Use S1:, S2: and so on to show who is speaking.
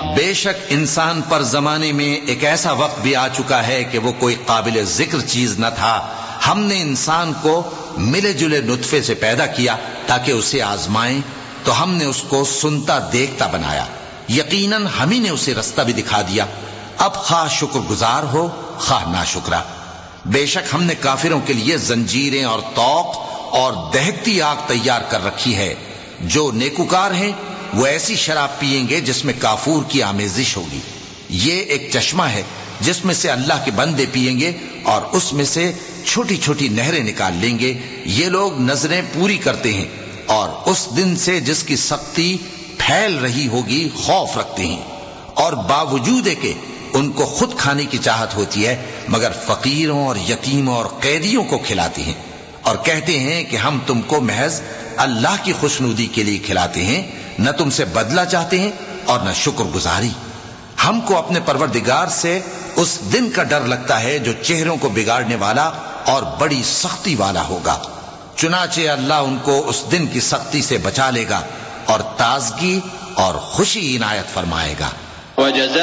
S1: بے شک انسان پر زمانے میں ایک ایسا وقت بھی آ چکا ہے کہ وہ کوئی قابل ذکر چیز نہ تھا. ہم نے انسان کو ملے جلے نطفے سے پیدا کیا تاکہ اسے آزمائیں، تو ہم نے اس کو سنتا دیکھتا بنایا. یقیناً ہم ہی نے اسے رستہ بھی دکھا دیا. اب خواہ شکر گزار ہو خواہ ناشکرا. بے شک ہم نے کافروں کے لیے زنجیریں اور طوق اور دہکتی آگ تیار کر رکھی ہے. جو نیکوکار ہیں وہ ایسی شراب پیئیں گے جس میں کافور کی آمیزش ہوگی. یہ ایک چشمہ ہے جس میں سے اللہ کے بندے پیئیں گے اور اس میں سے چھوٹی چھوٹی نہریں نکال لیں گے. یہ لوگ نظریں پوری کرتے ہیں اور اس دن سے جس کی سختی پھیل رہی ہوگی خوف رکھتے ہیں، اور باوجود کہ ان کو خود کھانے کی چاہت ہوتی ہے مگر فقیروں اور یتیموں اور قیدیوں کو کھلاتے ہیں، اور کہتے ہیں کہ ہم تم کو محض اللہ کی خوشنودی کے لیے کھلاتے ہیں، نہ تم سے بدلہ چاہتے ہیں اور نہ شکر گزاری. ہم کو اپنے پروردگار سے اس دن کا ڈر لگتا ہے جو چہروں کو بگاڑنے والا اور بڑی سختی والا ہوگا. چنانچہ اللہ ان کو اس دن کی سختی سے بچا لے گا اور تازگی اور خوشی عنایت فرمائے گا.